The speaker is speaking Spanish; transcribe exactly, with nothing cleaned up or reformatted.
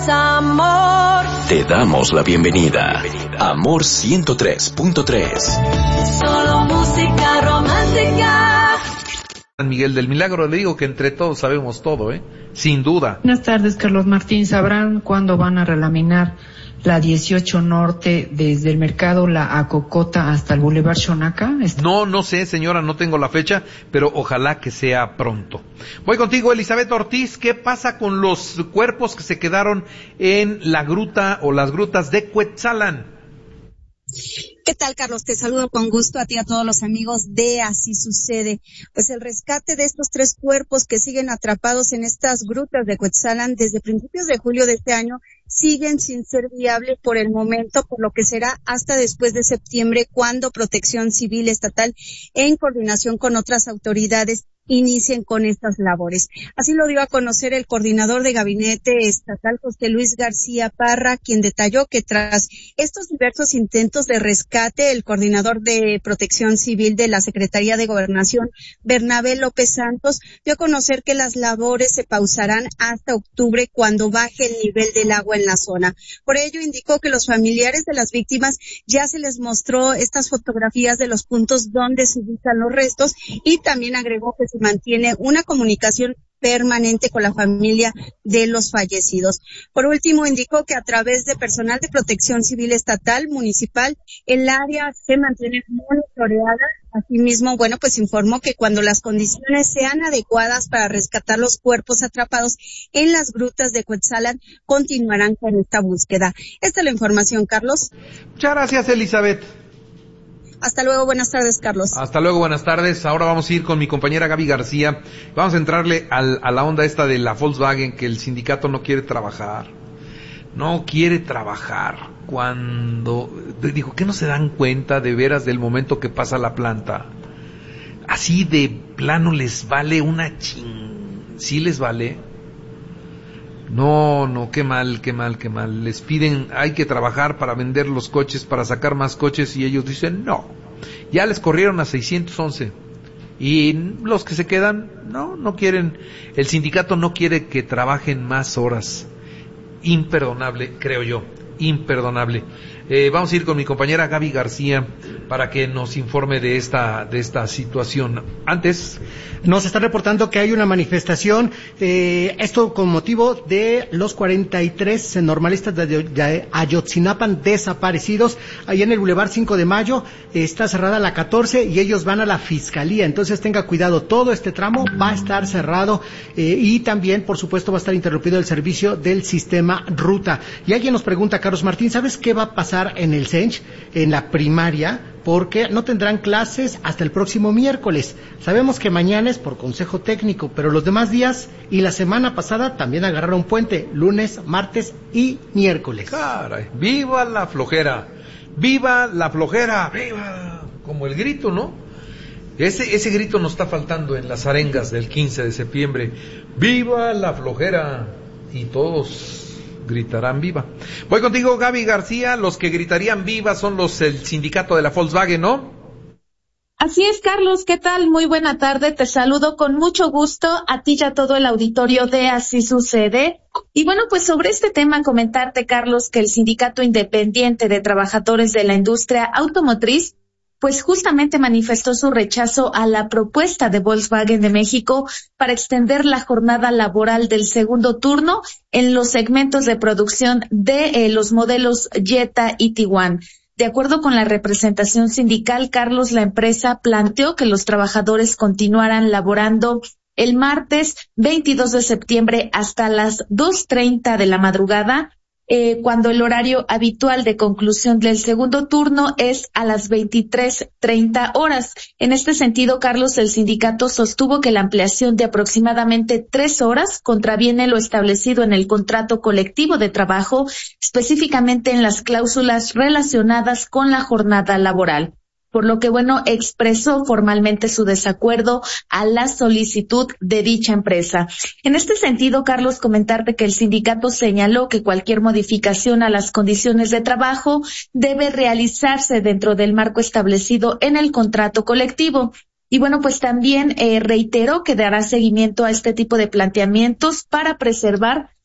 Amor. Te damos la bienvenida. Amor ciento tres punto tres. Solo música romántica. San Miguel del Milagro, le digo que entre todos sabemos todo, ¿eh? Sin duda. Buenas tardes, Carlos Martín. ¿Sabrán cuándo van a relaminar la dieciocho Norte desde el mercado La Acocota hasta el Boulevard Xonaca? No, no sé, señora, no tengo la fecha, pero ojalá que sea pronto. Voy contigo, Elizabeth Ortiz. ¿Qué pasa con los cuerpos que se quedaron en la gruta o las grutas de Cuetzalan? ¿Qué tal, Carlos? Te saludo con gusto a ti y a todos los amigos de Así Sucede. Pues el rescate de estos tres cuerpos que siguen atrapados en estas grutas de Cuetzalan desde principios de julio de este año siguen sin ser viable por el momento, por lo que será hasta después de septiembre cuando Protección Civil Estatal, en coordinación con otras autoridades, inicien con estas labores. Así lo dio a conocer el coordinador de Gabinete Estatal, José Luis García Parra, quien detalló que tras estos diversos intentos de rescate, el coordinador de Protección Civil de la Secretaría de Gobernación, Bernabé López Santos, dio a conocer que las labores se pausarán hasta octubre cuando baje el nivel del agua en la zona. Por ello, indicó que los familiares de las víctimas ya se les mostró estas fotografías de los puntos donde se ubican los restos y también agregó que se mantiene una comunicación permanente con la familia de los fallecidos. Por último, indicó que a través de personal de Protección Civil Estatal, municipal, el área se mantiene monitoreada. Asimismo, bueno, pues informó que cuando las condiciones sean adecuadas para rescatar los cuerpos atrapados en las grutas de Cuetzalan, continuarán con esta búsqueda. Esta es la información, Carlos. Muchas gracias, Elizabeth. Hasta luego, buenas tardes, Carlos. Hasta luego, buenas tardes. Ahora vamos a ir con mi compañera Gaby García. Vamos a entrarle al, a la onda esta de la Volkswagen, que el sindicato no quiere trabajar. No quiere trabajar. Cuando, digo, ¿qué no se dan cuenta de veras del momento que pasa la planta? Así de plano les vale una ching... ¿Sí les vale? No, no, qué mal, qué mal, qué mal. Les piden, hay que trabajar para vender los coches, para sacar más coches, y ellos dicen no. Ya les corrieron a seiscientos once. Y los que se quedan, no, no quieren. El sindicato no quiere que trabajen más horas. Imperdonable, creo yo. Imperdonable. Eh, vamos a ir con mi compañera Gaby García para que nos informe de esta de esta situación. Antes, nos está reportando que hay una manifestación, eh, esto con motivo de los cuarenta y tres normalistas de, de Ayotzinapan desaparecidos, ahí en el Boulevard cinco de mayo, eh, está cerrada la catorce y ellos van a la fiscalía, entonces tenga cuidado, todo este tramo va a estar cerrado, eh, y también, por supuesto, va a estar interrumpido el servicio del sistema ruta. Y alguien nos pregunta, Carlos Martín, ¿sabes qué va a pasar en el Sench, en la primaria? Porque no tendrán clases hasta el próximo miércoles. Sabemos que mañana es por consejo técnico, pero los demás días y la semana pasada también agarraron puente, lunes, martes y miércoles. Caray, viva la flojera, viva la flojera, viva, como el grito, ¿no? Ese, ese grito nos está faltando en las arengas del quince de septiembre. Viva la flojera, y todos gritarán viva. Voy contigo, Gaby García. Los que gritarían viva son los el sindicato de la Volkswagen, ¿no? Así es, Carlos. ¿Qué tal? Muy buena tarde. Te saludo con mucho gusto a ti y a todo el auditorio de Así Sucede. Y bueno, pues sobre este tema comentarte, Carlos, que el Sindicato Independiente de Trabajadores de la Industria Automotriz pues justamente manifestó su rechazo a la propuesta de Volkswagen de México para extender la jornada laboral del segundo turno en los segmentos de producción de eh, los modelos Jetta y Tiguan. De acuerdo con la representación sindical, Carlos, la empresa planteó que los trabajadores continuaran laborando el martes veintidós de septiembre hasta las dos treinta de la madrugada, Eh, cuando el horario habitual de conclusión del segundo turno es a las veintitrés treinta horas. En este sentido, Carlos, el sindicato sostuvo que la ampliación de aproximadamente tres horas contraviene lo establecido en el contrato colectivo de trabajo, específicamente en las cláusulas relacionadas con la jornada laboral. Por lo que, bueno, expresó formalmente su desacuerdo a la solicitud de dicha empresa. En este sentido, Carlos, comentarte que el sindicato señaló que cualquier modificación a las condiciones de trabajo debe realizarse dentro del marco establecido en el contrato colectivo. Y bueno, pues también eh, reiteró que dará seguimiento a este tipo de planteamientos para preservar